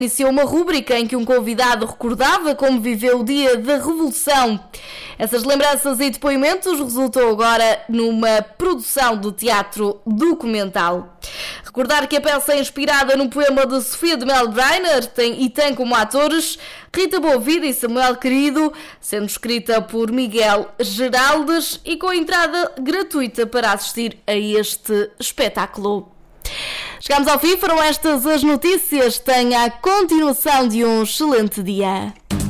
Iniciou uma rúbrica em que um convidado recordava como viveu o dia da Revolução. Essas lembranças e depoimentos resultou agora numa produção de teatro documental. Recordar que a peça é inspirada num poema de Sofia de Melbrenner tem como atores Rita Boa-Vida e Samuel Querido, sendo escrita por Miguel Geraldes e com entrada gratuita para assistir a este espetáculo. Chegamos ao fim, foram estas as notícias. Tenha a continuação de um excelente dia.